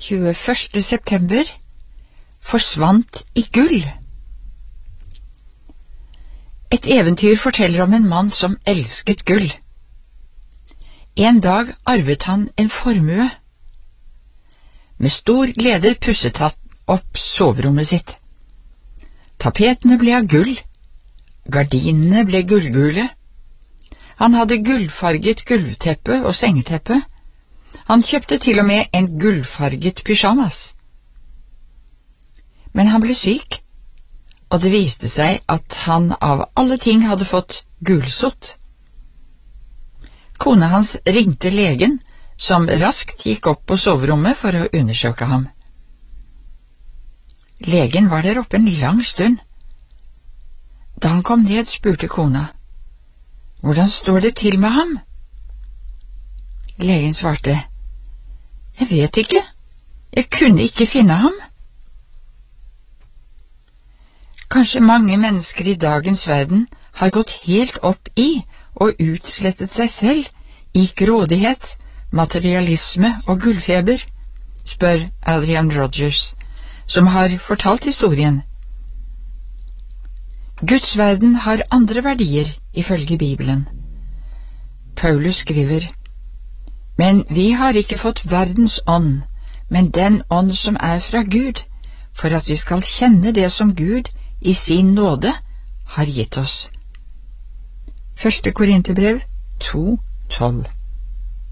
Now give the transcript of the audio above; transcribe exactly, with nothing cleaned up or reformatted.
tjueførste september forsvant i gull. Et eventyr forteller om en mann som elsket gull. En dag arvet han en formue. Med stor glede pusset han opp soverommet sitt. Tapetene ble av gull, gardinene ble gullgule. Han hadde gullfarget gulvteppe og sengeteppe. Han kjøpte til og med en gullfarget pyjamas. Men han ble syk, og det viste seg at han av alle ting hadde fått gulsott. Kona hans ringte legen, som raskt gikk opp på soverommet for å undersøke ham. Legen var der oppe en lang stund. Da han kom ned, spurte kona, «Hvordan står det til med ham?» Legen svarte, «Jeg vet ikke. Jeg kunne ikke finne ham.» Kanskje mange mennesker i dagens verden har gått helt opp i og utslettet seg selv i grådighet, materialisme og gullfeber, spør Adrian Rogers, som har fortalt historien. Guds verden har andre verdier, ifølge Bibelen. Paulus skriver, «Men vi har ikke fått verdens ånd, men den ånd som er fra Gud, for at vi skal kjenne det som Gud i sin nåde har gitt oss.» Første Korinterbrev to tolv.